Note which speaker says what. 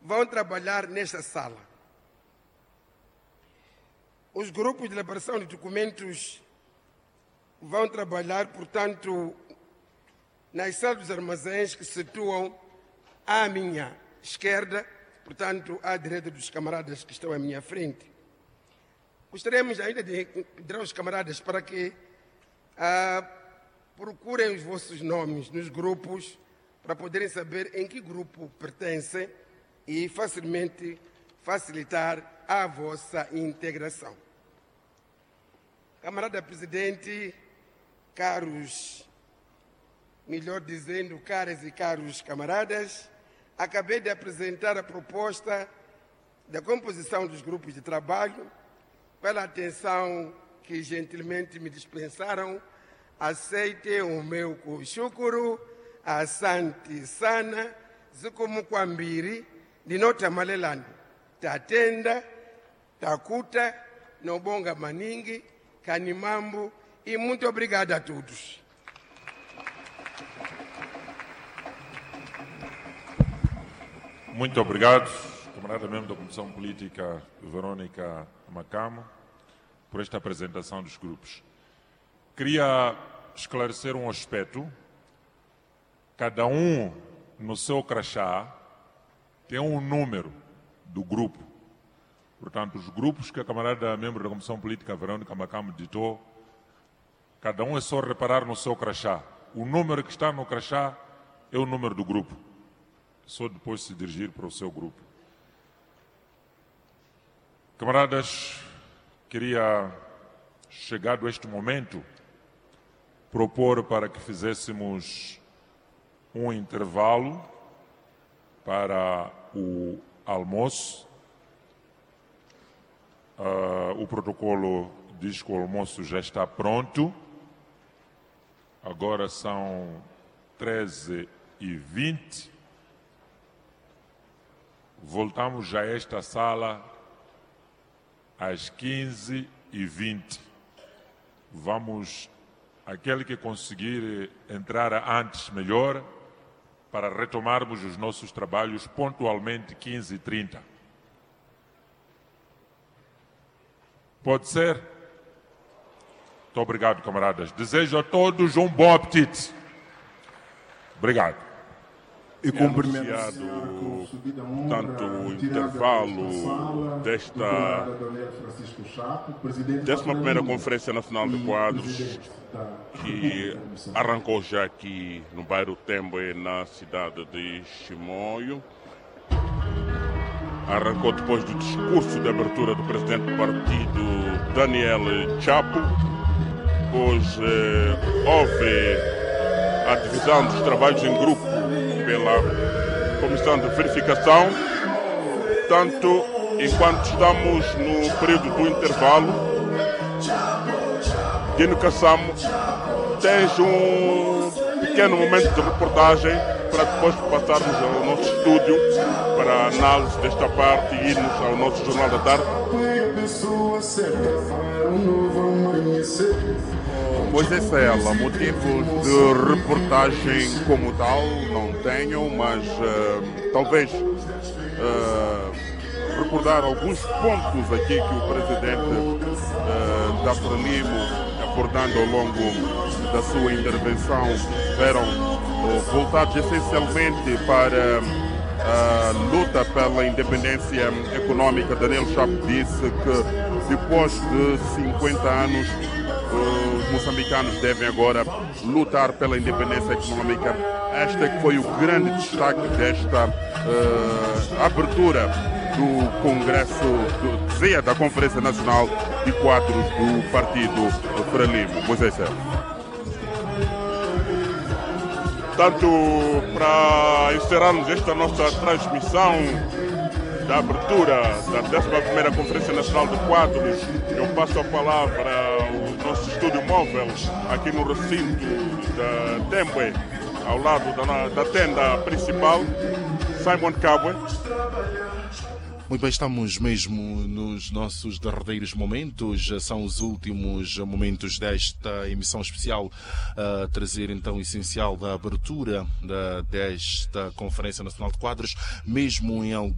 Speaker 1: vão trabalhar nesta sala. Os grupos de elaboração de documentos vão trabalhar, portanto, nas salas dos armazéns que se situam à minha esquerda, portanto, à direita dos camaradas que estão à minha frente. Gostaríamos ainda de pedir aos camaradas para que procurem os vossos nomes nos grupos para poderem saber em que grupo pertencem e facilmente facilitar a vossa integração. Camarada Presidente, caros, melhor dizendo, caras e caros camaradas, acabei de apresentar a proposta da composição dos grupos de trabalho. Pela atenção que gentilmente me dispensaram, aceitem o meu kushukuru, asante sana, zikumukwambiri, linota malelani, tatenda, takuta, nobonga maningi, canimambo, e muito obrigado a todos.
Speaker 2: Muito obrigado, camarada membro da Comissão Política, Verônica Macamo, por esta apresentação dos grupos. Queria esclarecer um aspecto. Cada um, no seu crachá, tem um número do grupo. Portanto, os grupos que a camarada membro da Comissão Política, Verônica Macamo, ditou, cada um é só reparar no seu crachá. O número que está no crachá é o número do grupo. Só depois se dirigir para o seu grupo. Camaradas, queria, chegado a este momento, propor para que fizéssemos um intervalo para o almoço. O protocolo diz que o almoço já está pronto. Agora são 13h20. Voltamos a esta sala às 15h20. Vamos, aquele que conseguir entrar antes, melhor, para retomarmos os nossos trabalhos pontualmente 15h30. Pode ser? Muito obrigado, camaradas. Desejo a todos um bom apetite. Obrigado.
Speaker 3: E anunciado, portanto, o intervalo desta 11ª Conferência Nacional de Quadros, que arrancou já aqui no bairro Tembe, na cidade de Chimoio. Arrancou depois do discurso de abertura do presidente do partido, Daniel Chapo. Depois houve a divisão dos trabalhos em grupo pela Comissão de Verificação. Portanto, enquanto estamos no período do intervalo, Dino Kassamo, tens um pequeno momento de reportagem para depois passarmos ao nosso estúdio para a análise desta parte e irmos ao nosso Jornal da Tarde. Pois é, Cela, motivos de reportagem como tal não tenho, mas talvez recordar alguns pontos aqui que o presidente da Frelimo, abordando ao longo da sua intervenção, estiveram voltados essencialmente para a luta pela independência econômica. Daniel Chapo disse que depois de 50 anos os moçambicanos devem agora lutar pela independência econômica. Este é que foi o grande destaque desta abertura do Congresso, da Conferência Nacional de Quadros do Partido Frelimo. Moisés Serra. Portanto, para encerrarmos esta nossa transmissão da abertura da 11ª Conferência Nacional de Quadros, eu passo a palavra ao nosso estúdio móvel aqui no recinto da Tembe, ao lado da tenda principal, Simon Kabwe.
Speaker 4: Muito bem, estamos mesmo nos nossos derradeiros momentos, são os últimos momentos desta emissão especial a trazer então o essencial da abertura desta Conferência Nacional de Quadros, mesmo em